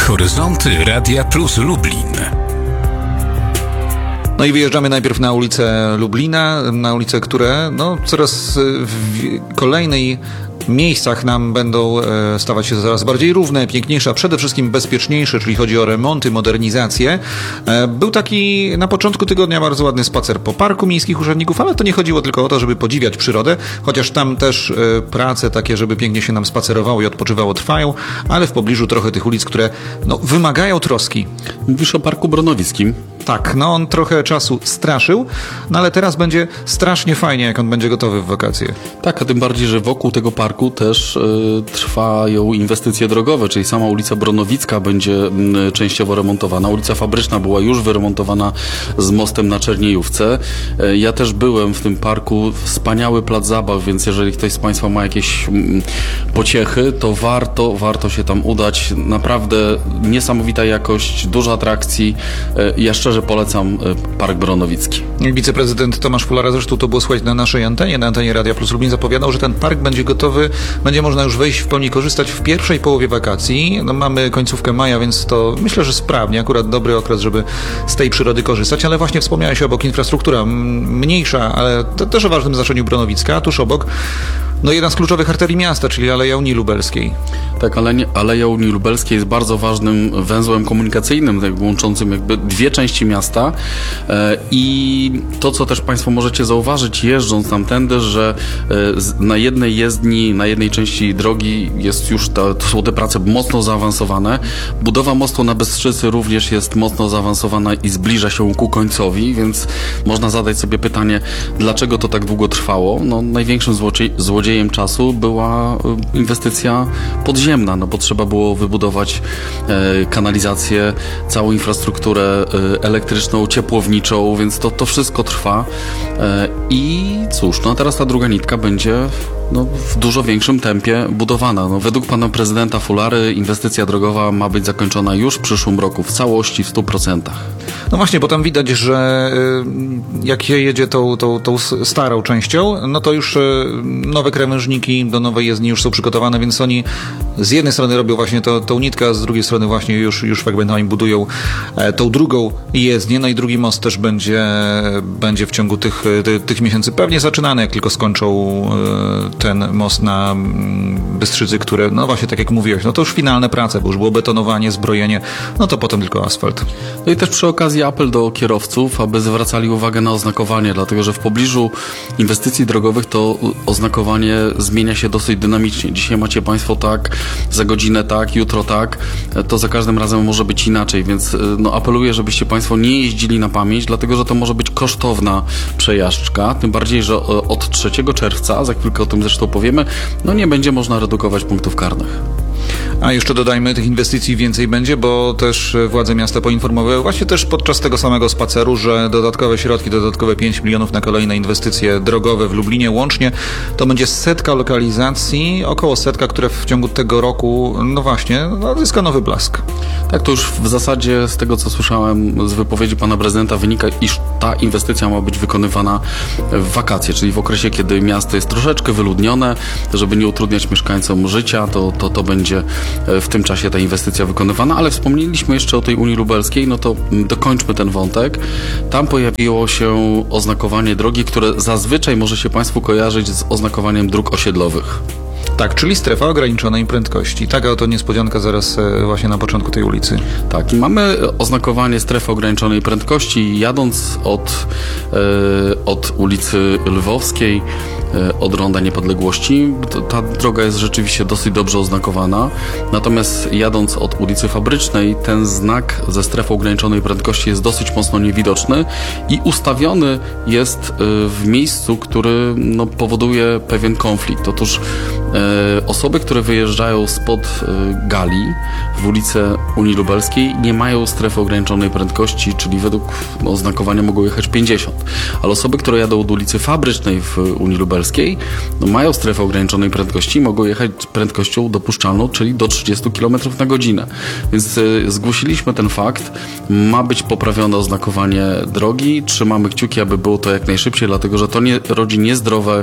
Horyzonty Radia Plus Lublin. No i wyjeżdżamy najpierw na ulicę Lublina, na ulice, które coraz w kolejnej miejscach nam będą stawać się coraz bardziej równe, piękniejsze, a przede wszystkim bezpieczniejsze, czyli chodzi o remonty, modernizację. Był taki na początku tygodnia bardzo ładny spacer po Parku Miejskich Urzędników, ale to nie chodziło tylko o to, żeby podziwiać przyrodę, chociaż tam też prace takie, żeby pięknie się nam spacerowało i odpoczywało, trwają, ale w pobliżu trochę tych ulic, które wymagają troski. Mówisz o Parku Bronowickim? Tak, on trochę czasu straszył, ale teraz będzie strasznie fajnie, jak on będzie gotowy w wakacje. Tak, a tym bardziej, że wokół tego parku też trwają inwestycje drogowe, czyli sama ulica Bronowicka będzie częściowo remontowana. Ulica Fabryczna była już wyremontowana z mostem na Czerniejówce. Ja też byłem w tym parku, wspaniały plac zabaw, więc jeżeli ktoś z Państwa ma jakieś pociechy, to warto się tam udać. Naprawdę niesamowita jakość, dużo atrakcji. Ja szczerze polecam Park Bronowicki. Wiceprezydent Tomasz Fulara, zresztą to było słuchać na naszej antenie, na antenie Radia Plus Lublin, zapowiadał, że ten park będzie gotowy, będzie można już wejść w pełni korzystać w pierwszej połowie wakacji. Mamy końcówkę maja, więc to myślę, że sprawnie, akurat dobry okres, żeby z tej przyrody korzystać, ale właśnie wspomniałeś obok infrastruktura mniejsza, ale to też o ważnym znaczeniu Bronowicka, a tuż obok jedna z kluczowych arterii miasta, czyli Aleja Unii Lubelskiej. Tak, Aleja Unii Lubelskiej jest bardzo ważnym węzłem komunikacyjnym, łączącym dwie części miasta i to, co też Państwo możecie zauważyć jeżdżąc tamtędy, że na jednej jezdni, na jednej części drogi jest już to są te prace mocno zaawansowane. Budowa mostu na Bystrzycy również jest mocno zaawansowana i zbliża się ku końcowi, więc można zadać sobie pytanie, dlaczego to tak długo trwało? Największym złodziejem czasu była inwestycja podziemna, bo trzeba było wybudować kanalizację, całą infrastrukturę elektryczną, ciepłowniczą, więc to wszystko trwa i cóż, a teraz ta druga nitka będzie w dużo większym tempie budowana. Według pana prezydenta Fulary inwestycja drogowa ma być zakończona już w przyszłym roku w całości, w 100%. No właśnie, bo tam widać, że jak się jedzie tą starą częścią, to już nowe krawężniki do nowej jezdni już są przygotowane, więc oni z jednej strony robią właśnie tą nitkę, a z drugiej strony właśnie już fragmentami budują tą drugą jezdnię, i drugi most też będzie w ciągu tych miesięcy pewnie zaczynany, jak tylko skończą ten most na Bystrzycy, które, właśnie tak jak mówiłeś, to już finalne prace, bo już było betonowanie, zbrojenie, to potem tylko asfalt. I też przy okazji apel do kierowców, aby zwracali uwagę na oznakowanie, dlatego że w pobliżu inwestycji drogowych to oznakowanie zmienia się dosyć dynamicznie. Dzisiaj macie Państwo tak, za godzinę tak, jutro tak, to za każdym razem może być inaczej, więc apeluję, żebyście Państwo nie jeździli na pamięć, dlatego że to może być kosztowna przejażdżka, tym bardziej, że od 3 czerwca, za chwilkę o tym zresztą powiemy, nie będzie można redukować punktów karnych. A jeszcze dodajmy, tych inwestycji więcej będzie, bo też władze miasta poinformowały właśnie też podczas tego samego spaceru, że dodatkowe środki, dodatkowe 5 milionów na kolejne inwestycje drogowe w Lublinie łącznie, to będzie 100 lokalizacji, około 100, które w ciągu tego roku, zyska nowy blask. Tak, to już w zasadzie z tego, co słyszałem z wypowiedzi pana prezydenta, wynika, iż ta inwestycja ma być wykonywana w wakacje, czyli w okresie, kiedy miasto jest troszeczkę wyludnione, żeby nie utrudniać mieszkańcom życia, to będzie w tym czasie ta inwestycja wykonywana, ale wspomnieliśmy jeszcze o tej Unii Lubelskiej, to dokończmy ten wątek. Tam pojawiło się oznakowanie drogi, które zazwyczaj może się Państwu kojarzyć z oznakowaniem dróg osiedlowych. Tak, czyli strefa ograniczonej prędkości. Taka oto niespodzianka zaraz właśnie na początku tej ulicy. Tak, i mamy oznakowanie strefy ograniczonej prędkości jadąc od ulicy Lwowskiej, od Ronda Niepodległości. Ta droga jest rzeczywiście dosyć dobrze oznakowana, natomiast jadąc od ulicy Fabrycznej, ten znak ze strefą ograniczonej prędkości jest dosyć mocno niewidoczny i ustawiony jest w miejscu, który powoduje pewien konflikt. Otóż osoby, które wyjeżdżają spod gali w ulicę Unii Lubelskiej, nie mają strefy ograniczonej prędkości, czyli według oznakowania mogą jechać 50. Ale osoby, które jadą od ulicy Fabrycznej w Unii Lubelskiej, Lubelskiej, no mają strefę ograniczonej prędkości i mogą jechać prędkością dopuszczalną, czyli do 30 km na godzinę. Więc zgłosiliśmy ten fakt. Ma być poprawione oznakowanie drogi. Trzymamy kciuki, aby było to jak najszybciej, dlatego że to rodzi niezdrowe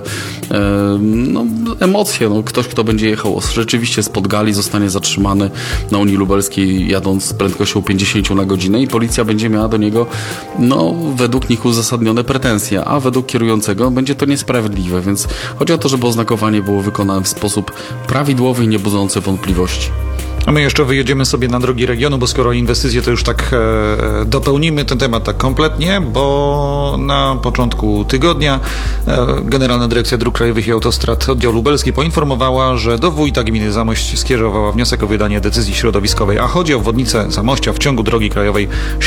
emocje. No, ktoś, kto będzie jechał rzeczywiście spod gali, zostanie zatrzymany na Unii Lubelskiej jadąc z prędkością 50 na godzinę i policja będzie miała do niego według nich uzasadnione pretensje, a według kierującego będzie to niesprawiedliwe, więc chodzi o to, żeby oznakowanie było wykonane w sposób prawidłowy i nie budzący wątpliwości. A my jeszcze wyjedziemy sobie na drogi regionu, bo skoro inwestycje, to już tak dopełnimy ten temat tak kompletnie, bo na początku tygodnia Generalna Dyrekcja Dróg Krajowych i Autostrad Oddział Lubelski poinformowała, że do wójta gminy Zamość skierowała wniosek o wydanie decyzji środowiskowej, a chodzi o obwodnicę Zamościa w ciągu drogi krajowej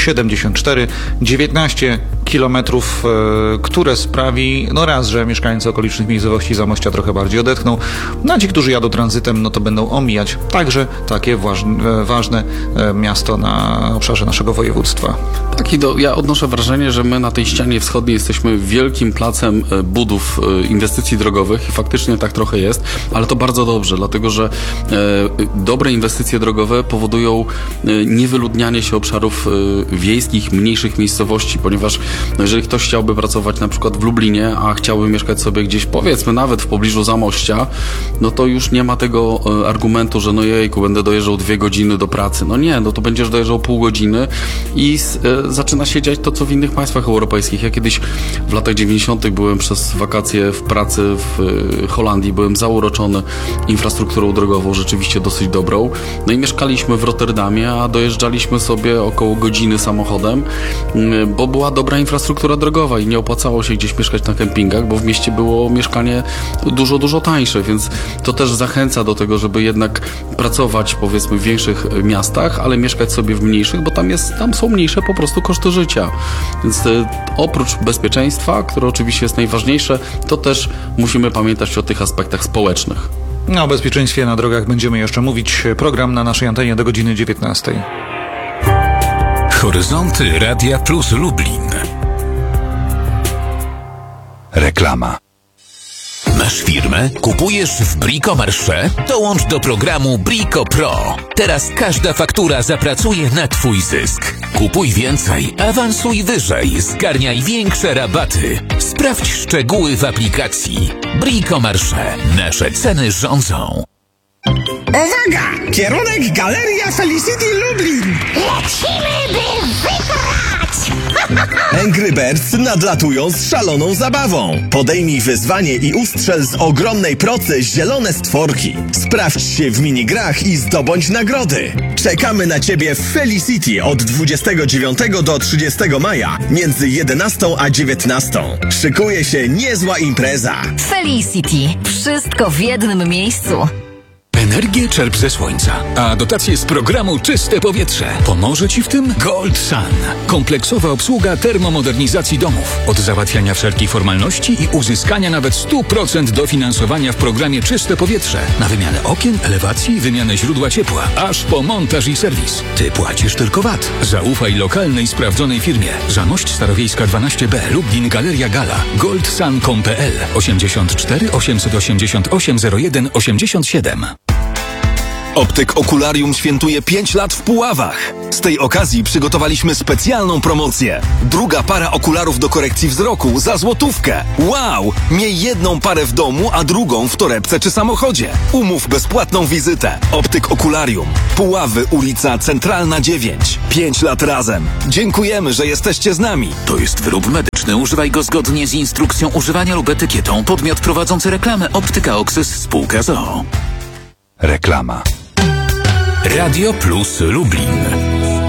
74, 19 kilometrów, które sprawi, raz, że mieszkańcy okolicznych miejscowości Zamościa trochę bardziej odetchną, a ci, którzy jadą tranzytem, to będą omijać także takie ważne miasto na obszarze naszego województwa. Tak, i ja odnoszę wrażenie, że my na tej ścianie wschodniej jesteśmy wielkim placem budów inwestycji drogowych i faktycznie tak trochę jest, ale to bardzo dobrze, dlatego że dobre inwestycje drogowe powodują niewyludnianie się obszarów wiejskich, mniejszych miejscowości, ponieważ jeżeli ktoś chciałby pracować na przykład w Lublinie, a chciałby mieszkać sobie gdzieś, powiedzmy nawet w pobliżu Zamościa, to już nie ma tego argumentu, że jejku, będę dojeżdżał 2 godziny do pracy. Nie, to będziesz dojeżdżał pół godziny i zaczyna się dziać to, co w innych państwach europejskich. Ja kiedyś w latach 90. byłem przez wakacje w pracy w Holandii, byłem zauroczony infrastrukturą drogową, rzeczywiście dosyć dobrą. I mieszkaliśmy w Rotterdamie, a dojeżdżaliśmy sobie około godziny samochodem, bo była dobra infrastruktura drogowa i nie opłacało się gdzieś mieszkać na kempingach, bo w mieście było mieszkanie dużo, dużo tańsze, więc to też zachęca do tego, żeby jednak pracować, powiedzmy, w większych miastach, ale mieszkać sobie w mniejszych, bo tam są mniejsze po prostu koszty życia. Więc oprócz bezpieczeństwa, które oczywiście jest najważniejsze, to też musimy pamiętać o tych aspektach społecznych. O bezpieczeństwie na drogach będziemy jeszcze mówić. Program na naszej antenie do godziny 19. Horyzonty Radia Plus Lublin. Reklama. Masz firmę? Kupujesz w Bricomarché? Dołącz do programu Brico Pro. Teraz każda faktura zapracuje na Twój zysk. Kupuj więcej, awansuj wyżej, zgarniaj większe rabaty. Sprawdź szczegóły w aplikacji. Bricomarché. Nasze ceny rządzą. Uwaga! Kierunek Galeria Felicity Lublin! Lecimy, by wygrać! Angry Birds nadlatują z szaloną zabawą. Podejmij wyzwanie i ustrzel z ogromnej procy zielone stworki. Sprawdź się w minigrach i zdobądź nagrody. Czekamy na Ciebie w Felicity od 29 do 30 maja między 11 a 19. Szykuje się niezła impreza. Felicity. Wszystko w jednym miejscu. Energię czerp ze słońca, a dotacje z programu Czyste Powietrze. Pomoże Ci w tym Gold Sun. Kompleksowa obsługa termomodernizacji domów. Od załatwiania wszelkich formalności i uzyskania nawet 100% dofinansowania w programie Czyste Powietrze. Na wymianę okien, elewacji, wymianę źródła ciepła, aż po montaż i serwis. Ty płacisz tylko VAT. Zaufaj lokalnej, sprawdzonej firmie. Zamość Starowiejska 12B, Lublin, Galeria Gala. goldsun.pl 84 888 01 87. Optyk Okularium świętuje 5 lat w Puławach. Z tej okazji przygotowaliśmy specjalną promocję. Druga para okularów do korekcji wzroku za złotówkę. Wow! Miej jedną parę w domu, a drugą w torebce czy samochodzie. Umów bezpłatną wizytę. Optyk Okularium. Puławy, ulica Centralna 9. 5 lat razem. Dziękujemy, że jesteście z nami. To jest wyrób medyczny. Używaj go zgodnie z instrukcją używania lub etykietą. Podmiot prowadzący reklamę Optyka Oxys spółka z o.o. Reklama. Radio Plus Lublin.